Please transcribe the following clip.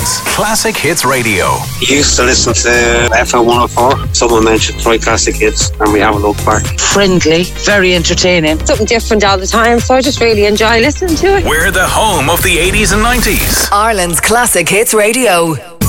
Ireland's Classic Hits Radio. You used to listen to FM 104. Someone mentioned Troy Classic Hits, and we have a look back. Friendly, very entertaining. Something different all the time, so I just really enjoy listening to it. We're the home of the 80s and 90s. Ireland's Classic Hits Radio.